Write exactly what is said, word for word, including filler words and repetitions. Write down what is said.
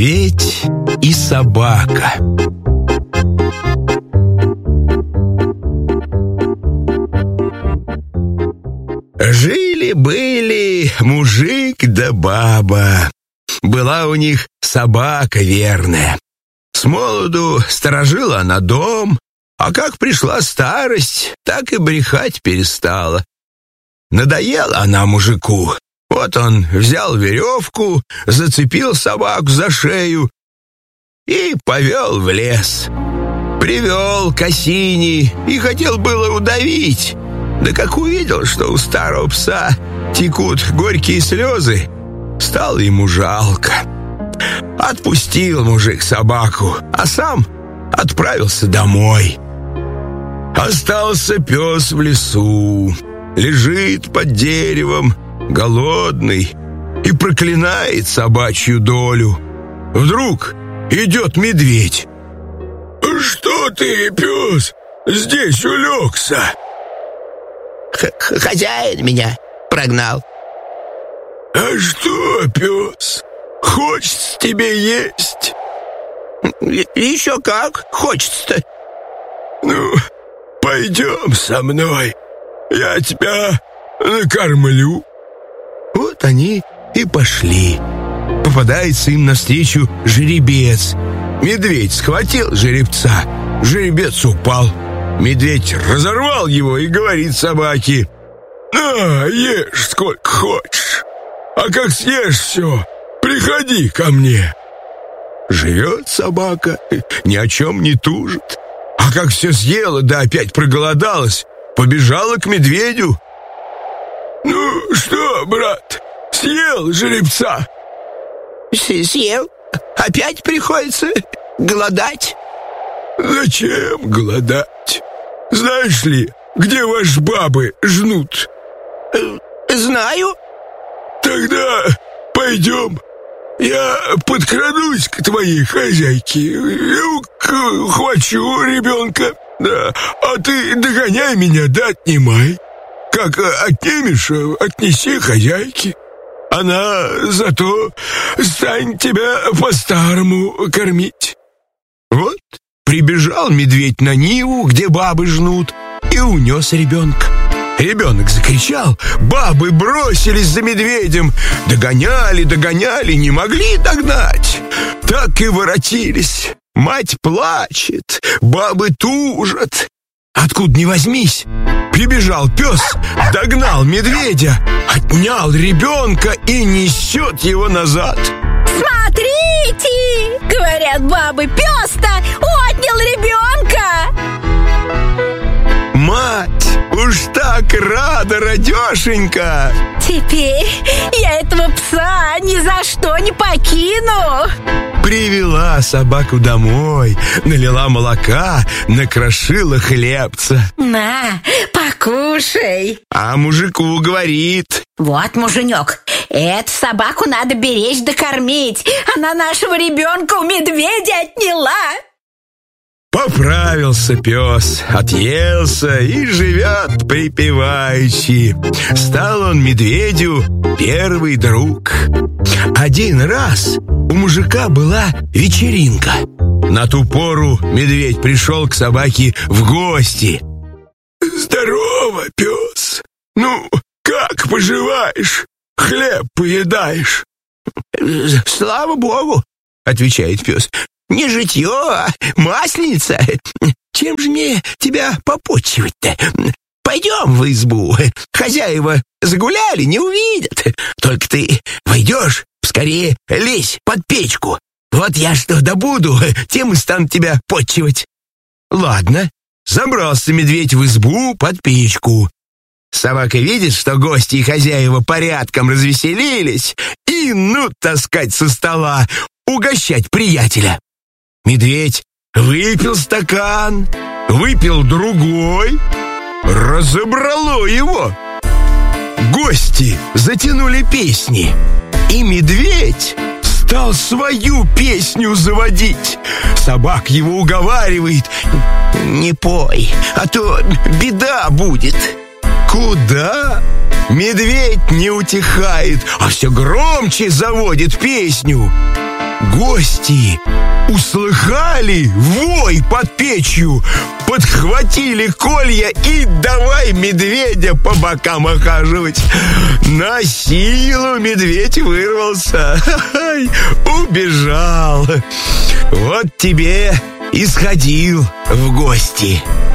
Медведь и собака. Жили-были мужик да баба. Была у них собака верная. С молоду сторожила она дом, а как пришла старость, так и брехать перестала. Надоела она мужику. Вот он взял веревку, зацепил собаку за шею и повел в лес. Привел к осине и хотел было удавить. Да как увидел, что у старого пса текут горькие слезы, стало ему жалко. Отпустил мужик собаку, а сам отправился домой. Остался пес в лесу, лежит под деревом, голодный, и проклинает собачью долю. Вдруг идет медведь. «Что ты, пес, здесь улегся?» Х- «Хозяин меня прогнал». «А что, пес, хочется тебе есть?» И- Еще как хочется-то. «Ну, пойдем со мной, я тебя накормлю». Вот они и пошли. Попадается им навстречу жеребец. Медведь схватил жеребца, жеребец упал. Медведь разорвал его и говорит собаке: «На, ешь сколько хочешь, а как съешь все, приходи ко мне». Живет собака, ни о чем не тужит. А как все съела, да опять проголодалась, побежала к медведю. «Ну что, брат, съел жеребца?» С- Съел. Опять приходится голодать. «Зачем голодать? Знаешь ли, где ваши бабы жнут?» Э, Знаю. «Тогда пойдем. Я подкрадусь к твоей хозяйке и ухвачу ребенка. Да, а ты догоняй меня, да отнимай. Как отнимешь, отнеси хозяйке. Она зато станет тебя по-старому кормить». Вот прибежал медведь на ниву, где бабы жнут, и унес ребенка. Ребенок закричал, бабы бросились за медведем. Догоняли, догоняли, не могли догнать. Так и воротились. Мать плачет, бабы тужат. Откуда ни возьмись, прибежал пес, догнал медведя, отнял ребенка и несет его назад. Смотрите, говорят бабы, пес-то отнял ребенка. Мать уж так рада, радешенька. Теперь я этого пса ни за что не покину. Привела собаку домой, налила молока, накрошила хлебца. На, покушай. А мужику говорит: Вот, муженек, эту собаку надо беречь да кормить. Она нашего ребенка у медведя отняла. Поправился пес, отъелся и живет припеваючи. Стал он медведю первый друг. Один раз у мужика была вечеринка. На ту пору медведь пришел к собаке в гости. «Здорово, пес! Ну, как поживаешь? Хлеб поедаешь?» Слава богу, отвечает пес. Не житье, а масленица. Чем же мне тебя попотчевать-то? Пойдем в избу. Хозяева загуляли, не увидят. Только ты войдешь, скорее лезь под печку. Вот я что добуду, тем и стану тебя потчевать. Ладно, забрался медведь в избу под печку. Собака видит, что гости и хозяева порядком развеселились, и ну таскать со стола, угощать приятеля. Медведь выпил стакан, выпил другой, разобрало его. Гости затянули песни, и медведь стал свою песню заводить. Собак его уговаривает: не пой, а то беда будет. Куда? Медведь не утихает, а все громче заводит песню. Гости услыхали вой под печью, подхватили колья и давай медведя по бокам охаживать. На силу медведь вырвался, убежал. Вот тебе и сходил в гости.